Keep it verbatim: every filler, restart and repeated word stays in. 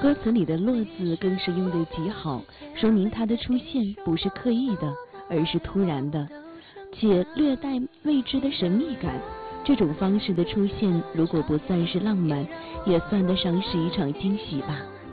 歌词里的落字更是用得极好，说明它的出现不是刻意的，而是突然的，且略带未知的神秘感。这种方式的出现，如果不算是浪漫，也算得上是一场惊喜吧。